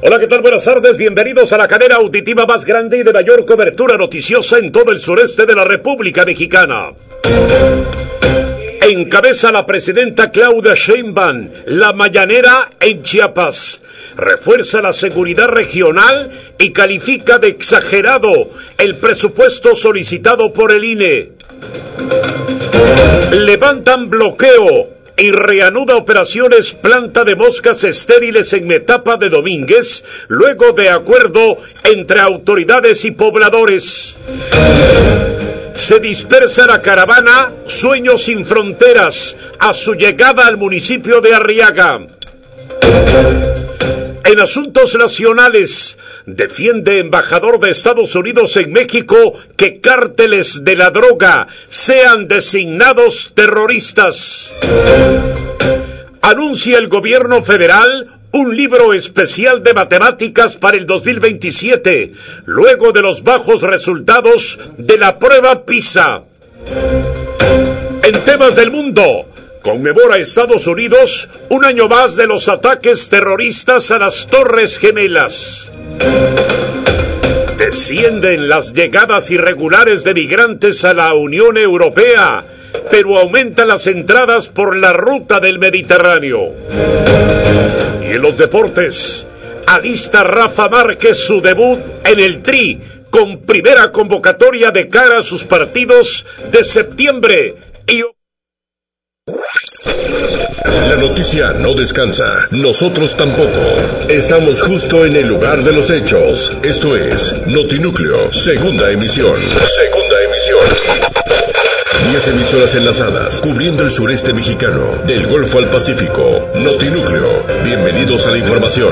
Hola, ¿qué tal? Buenas tardes, bienvenidos a la cadena auditiva más grande y de mayor cobertura noticiosa en todo el sureste de la República Mexicana. Encabeza la presidenta Claudia Sheinbaum la mañanera en Chiapas. Refuerza la seguridad regional y califica de exagerado el presupuesto solicitado por el INE. Levantan bloqueo y reanuda operaciones planta de moscas estériles en Metapa de Domínguez, luego de acuerdo entre autoridades y pobladores. Se dispersa la caravana Sueños sin Fronteras a su llegada al municipio de Arriaga. En asuntos nacionales, defiende embajador de Estados Unidos en México que cárteles de la droga sean designados terroristas. Anuncia el gobierno federal un libro especial de matemáticas para el 2027, luego de los bajos resultados de la prueba PISA. En temas del mundo, conmemora Estados Unidos un año más de los ataques terroristas a las Torres Gemelas. Descienden las llegadas irregulares de migrantes a la Unión Europea, pero aumentan las entradas por la ruta del Mediterráneo. Y en los deportes, alista Rafa Márquez su debut en el Tri, con primera convocatoria de cara a sus partidos de septiembre y... La noticia no descansa, nosotros tampoco. Estamos justo en el lugar de los hechos. Esto es Notinúcleo, segunda emisión. 10 emisoras enlazadas, cubriendo el sureste mexicano, del Golfo al Pacífico. Notinúcleo, bienvenidos a la información.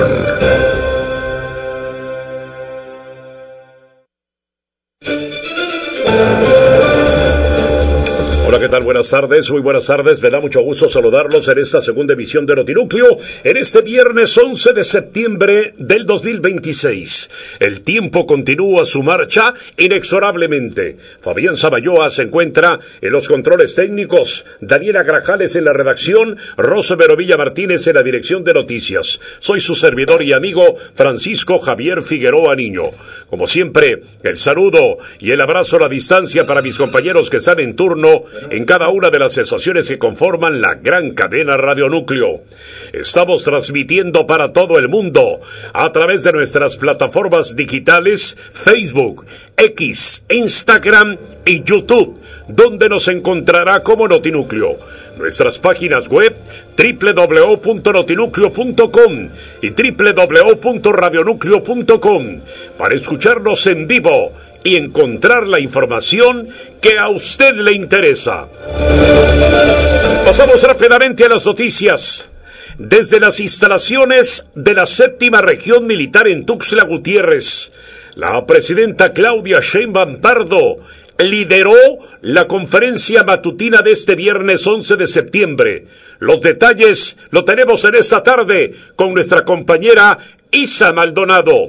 Hola, ¿qué tal? Buenas tardes, muy buenas tardes. Me da mucho gusto saludarlos en esta segunda emisión de Notinúcleo, en este viernes 11 de septiembre del 2026. El tiempo continúa su marcha inexorablemente. Fabián Samayoa se encuentra en los controles técnicos, Daniela Grajales en la redacción, Rosa Verovilla Martínez en la dirección de noticias. Soy su servidor y amigo Francisco Javier Figueroa Niño. Como siempre, el saludo y el abrazo a la distancia para mis compañeros que están en turno en cada una de las estaciones que conforman la gran cadena Radionúcleo. Estamos transmitiendo para todo el mundo a través de nuestras plataformas digitales Facebook, X, Instagram y YouTube, donde nos encontrará como Notinúcleo. Nuestras páginas web www.notinúcleo.com y www.radionúcleo.com para escucharnos en vivo y encontrar la información que a usted le interesa. Pasamos rápidamente a las noticias. Desde las instalaciones de la 7ª Región Militar en Tuxtla Gutiérrez, la presidenta Claudia Sheinbaum Pardo lideró la conferencia matutina de este viernes 11 de septiembre. Los detalles lo tenemos en esta tarde con nuestra compañera Isa Maldonado.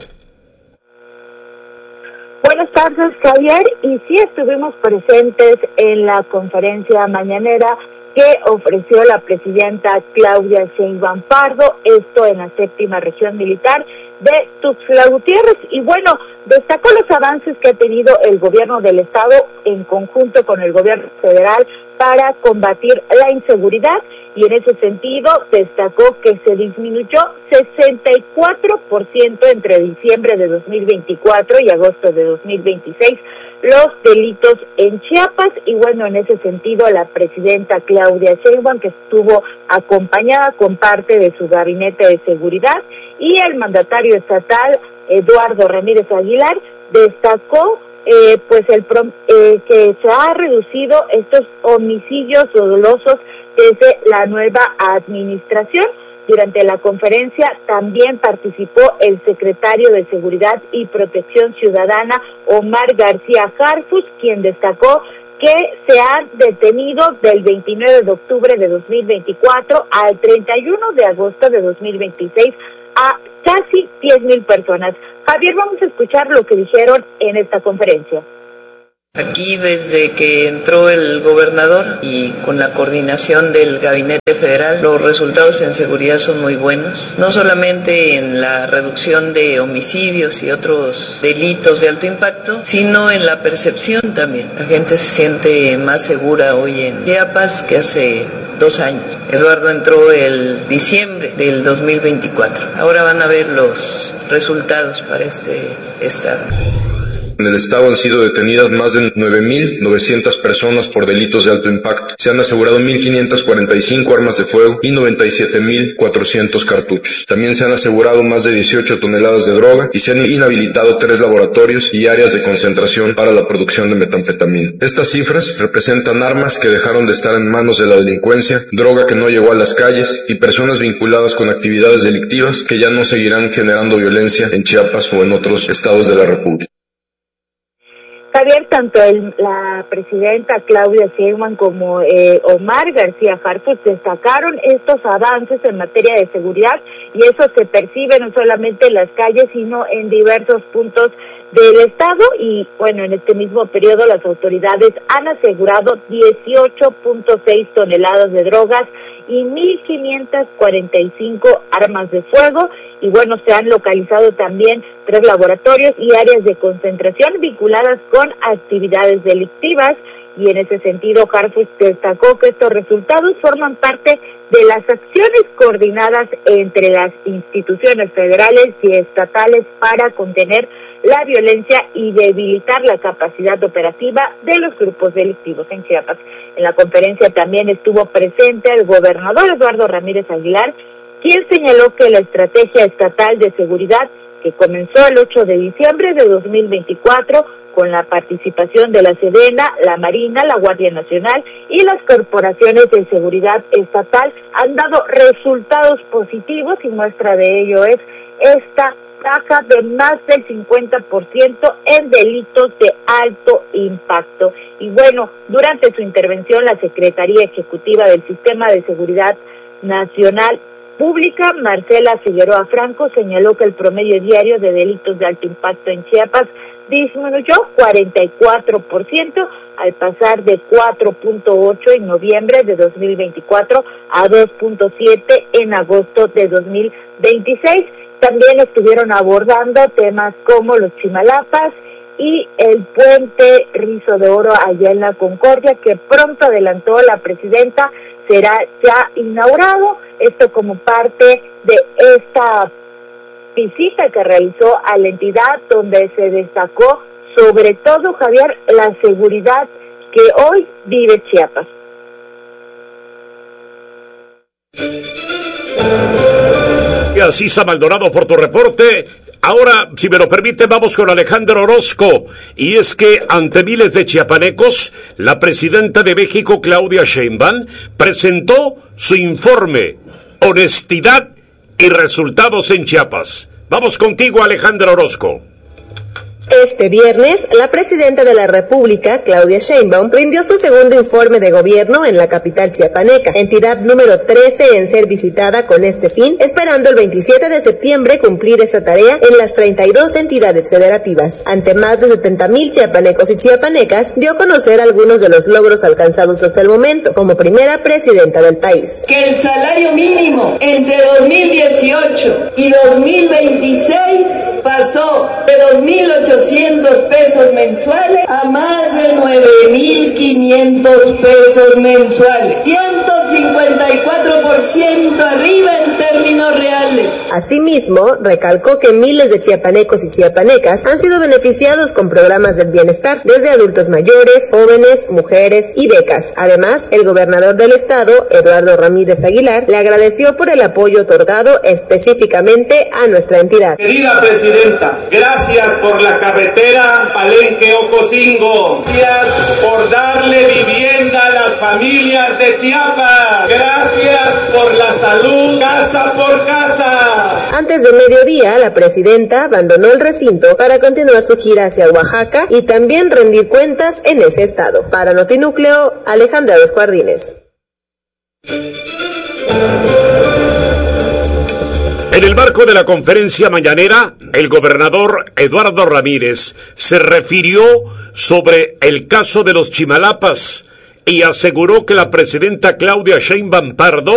Buenas tardes, Javier, y sí estuvimos presentes en la conferencia mañanera que ofreció la presidenta Claudia Sheinbaum Pardo, esto en la 7ª Región Militar de Tuxtla Gutiérrez, y bueno, destacó los avances que ha tenido el gobierno del estado en conjunto con el gobierno federal para combatir la inseguridad, y en ese sentido destacó que se disminuyó 64% entre diciembre de 2024 y agosto de 2026 los delitos en Chiapas, y bueno, en ese sentido la presidenta Claudia Sheinbaum, que estuvo acompañada con parte de su gabinete de seguridad, y el mandatario estatal Eduardo Ramírez Aguilar, destacó que se ha reducido estos homicidios dolosos desde la nueva administración. Durante la conferencia también participó el secretario de Seguridad y Protección Ciudadana, Omar García Harfuch, quien destacó que se han detenido del 29 de octubre de 2024 al 31 de agosto de 2026 a casi 10,000 personas. Javier, vamos a escuchar lo que dijeron en esta conferencia. Aquí desde que entró el gobernador y con la coordinación del gabinete federal, los resultados en seguridad son muy buenos, no solamente en la reducción de homicidios y otros delitos de alto impacto, sino en la percepción también. La gente se siente más segura hoy en Chiapas que hace 2 años. Eduardo entró el diciembre del 2024. Ahora van a ver los resultados para este estado. En el estado han sido detenidas más de 9.900 personas por delitos de alto impacto. Se han asegurado 1.545 armas de fuego y 97.400 cartuchos. También se han asegurado más de 18 toneladas de droga y se han inhabilitado 3 laboratorios y áreas de concentración para la producción de metanfetamina. Estas cifras representan armas que dejaron de estar en manos de la delincuencia, droga que no llegó a las calles y personas vinculadas con actividades delictivas que ya no seguirán generando violencia en Chiapas o en otros estados de la República. Javier, tanto la presidenta Claudia Sheinbaum como Omar García Harfuch destacaron estos avances en materia de seguridad y eso se percibe no solamente en las calles sino en diversos puntos del estado y bueno, en este mismo periodo las autoridades han asegurado 18.6 toneladas de drogas y 1.545 armas de fuego y bueno, se han localizado también 3 laboratorios y áreas de concentración vinculadas con actividades delictivas y en ese sentido Harfuch destacó que estos resultados forman parte de las acciones coordinadas entre las instituciones federales y estatales para contener la violencia y debilitar la capacidad operativa de los grupos delictivos en Chiapas. En la conferencia también estuvo presente el gobernador Eduardo Ramírez Aguilar, quien señaló que la estrategia estatal de seguridad que comenzó el 8 de diciembre de 2024 con la participación de la Sedena, la Marina, la Guardia Nacional y las corporaciones de seguridad estatal han dado resultados positivos y muestra de ello es esta baja de más del 50% en delitos de alto impacto. Y bueno, durante su intervención la Secretaría Ejecutiva del Sistema de Seguridad Nacional Pública, Marcela Figueroa Franco, señaló que el promedio diario de delitos de alto impacto en Chiapas disminuyó 44% al pasar de 4.8 en noviembre de 2024 a 2.7 en agosto de 2026. También estuvieron abordando temas como los Chimalapas y el puente Rizo de Oro allá en la Concordia, que pronto adelantó la presidenta, será ya inaugurado, esto como parte de esta visita que realizó a la entidad, donde se destacó sobre todo, Javier, la seguridad que hoy vive Chiapas. Gracias, Maldonado, por tu reporte. Ahora, si me lo permite, vamos con Alejandro Orozco. Y es que ante miles de chiapanecos, la presidenta de México, Claudia Sheinbaum, presentó su informe, honestidad y resultados en Chiapas. Vamos contigo, Alejandro Orozco. Este viernes, la presidenta de la República, Claudia Sheinbaum, rindió su segundo informe de gobierno en la capital chiapaneca, entidad número 13 en ser visitada con este fin, esperando el 27 de septiembre cumplir esa tarea en las 32 entidades federativas. Ante más de 70,000 chiapanecos y chiapanecas, dio a conocer algunos de los logros alcanzados hasta el momento, como primera presidenta del país. Que el salario mínimo entre 2018 y 2026 pasó de 2.800 pesos mensuales a más de 9.500 pesos mensuales, 154% arriba en términos reales. Asimismo, recalcó que miles de chiapanecos y chiapanecas han sido beneficiados con programas del bienestar, desde adultos mayores, jóvenes, mujeres y becas. Además, el gobernador del estado, Eduardo Ramírez Aguilar, le agradeció por el apoyo otorgado específicamente a nuestra entidad. Querida presidenta, gracias por la carretera Palenque-Ocosingo. Gracias por darle vivienda a las familias de Chiapas. Gracias por la salud, casa por casa. Antes de mediodía, la presidenta abandonó el recinto para continuar su gira hacia Oaxaca y también rendir cuentas en ese estado. Para Notinúcleo, Alejandra Orozco Ardínez. En el marco de la conferencia mañanera, el gobernador Eduardo Ramírez se refirió sobre el caso de los Chimalapas y aseguró que la presidenta Claudia Sheinbaum Pardo